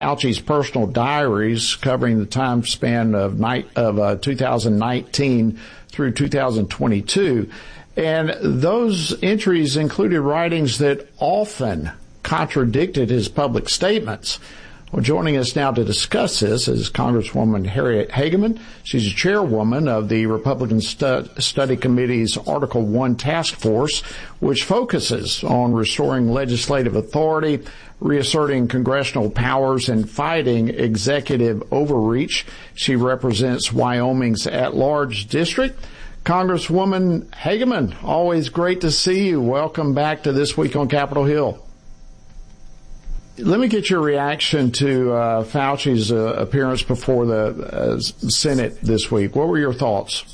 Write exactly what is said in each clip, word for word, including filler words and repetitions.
Fauci's personal diaries covering the time span of, night, of uh, two thousand nineteen through two thousand twenty-two. And those entries included writings that often contradicted his public statements. Well, joining us now to discuss this is Congresswoman Harriet Hageman. She's a chairwoman of the Republican Stu- Study Committee's Article one Task Force, which focuses on restoring legislative authority, reasserting congressional powers, and fighting executive overreach. She represents Wyoming's at-large district. Congresswoman Hageman, always great to see you. Welcome back to This Week on Capitol Hill. Let me get your reaction to uh, Fauci's uh, appearance before the uh, Senate this week. What were your thoughts?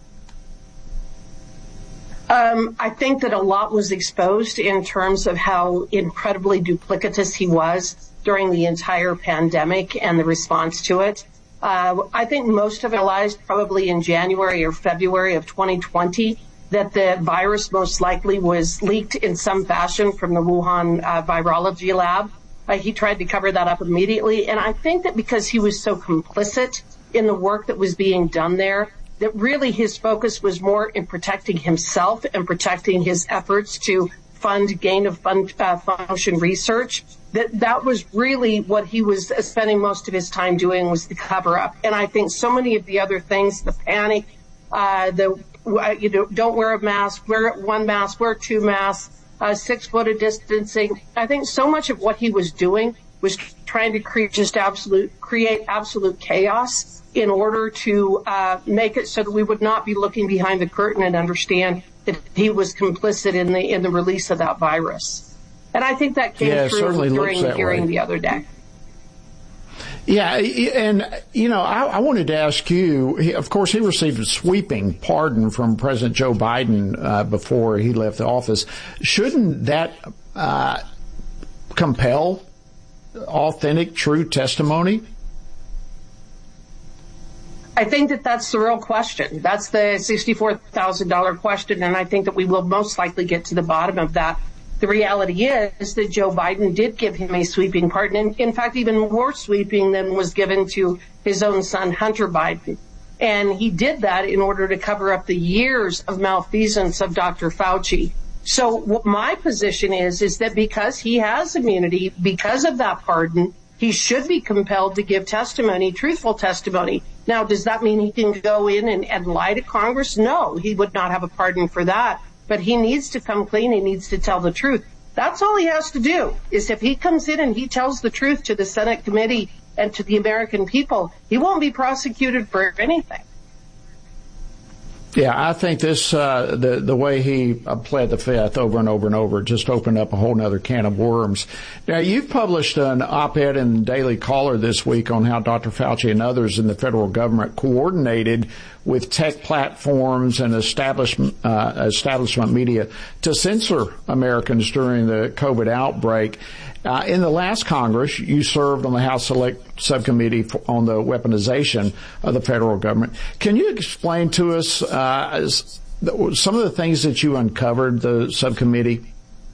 Um, I think that a lot was exposed in terms of how incredibly duplicitous he was during the entire pandemic and the response to it. Uh, I think most of it realized probably in January or February of twenty twenty that the virus most likely was leaked in some fashion from the Wuhan uh, virology lab. Uh, he tried to cover that up immediately. And I think that because he was so complicit in the work that was being done there, that really his focus was more in protecting himself and protecting his efforts to fund gain of fund, uh, function research. That that was really what he was spending most of his time doing, was the cover up. And I think so many of the other things, the panic, uh, the, you know, don't wear a mask, wear one mask, wear two masks, uh, six foot of distancing. I think so much of what he was doing was trying to create just absolute, create absolute chaos in order to, uh, make it so that we would not be looking behind the curtain and understand that he was complicit in the, in the release of that virus. And I think that came yeah, through during the hearing way. the other day. Yeah, and, you know, I, I wanted to ask you, he, of course, he received a sweeping pardon from President Joe Biden uh, before he left the office. Shouldn't that uh, compel authentic, true testimony? I think that that's the real question. That's the sixty-four thousand dollars question, and I think that we will most likely get to the bottom of that. The reality is that Joe Biden did give him a sweeping pardon, and in fact, even more sweeping than was given to his own son, Hunter Biden. And he did that in order to cover up the years of malfeasance of Doctor Fauci. So what my position is, is that because he has immunity, because of that pardon, he should be compelled to give testimony, truthful testimony. Now, does that mean he can go in and, and lie to Congress? No, he would not have a pardon for that. But he needs to come clean. He needs to tell the truth. That's all he has to do, is if he comes in and he tells the truth to the Senate committee and to the American people, he won't be prosecuted for anything. Yeah, I think this, uh, the, the way he uh, pled the fifth over and over and over just opened up a whole nother can of worms. Now, you've published an op-ed in the Daily Caller this week on how Doctor Fauci and others in the federal government coordinated with tech platforms and establishment, uh, establishment media to censor Americans during the COVID outbreak. Uh, in the last Congress, you served on the House Select Subcommittee for, on the weaponization of the federal government. Can you explain to us uh, some of the things that you uncovered, the subcommittee?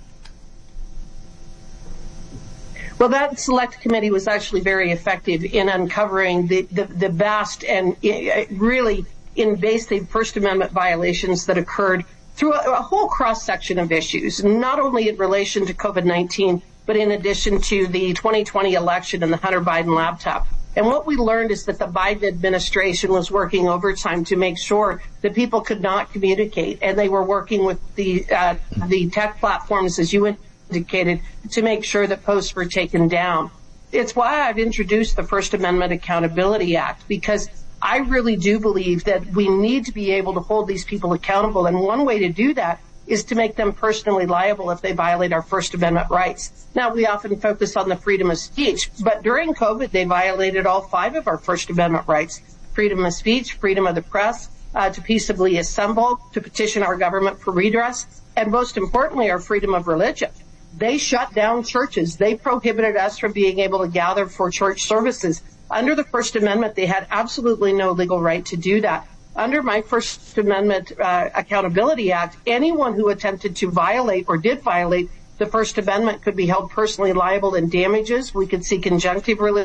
Well, that select committee was actually very effective in uncovering the, the, the vast and really invasive First Amendment violations that occurred through a, a whole cross-section of issues, not only in relation to COVID nineteen, but in addition to the twenty twenty election and the Hunter Biden laptop. And what we learned is that the Biden administration was working overtime to make sure that people could not communicate, and they were working with the uh, the tech platforms, as you indicated, to make sure that posts were taken down. It's why I've introduced the First Amendment Accountability Act, because I really do believe that we need to be able to hold these people accountable, and one way to do that is to make them personally liable if they violate our First Amendment rights. Now, we often focus on the freedom of speech, but during COVID, they violated all five of our First Amendment rights: freedom of speech, freedom of the press, uh, to peaceably assemble, to petition our government for redress, and most importantly, our freedom of religion. They shut down churches. They prohibited us from being able to gather for church services. Under the First Amendment, they had absolutely no legal right to do that. Under my First Amendment uh, Accountability Act, anyone who attempted to violate or did violate The First Amendment could be held personally liable in damages. We could see conjunctive relief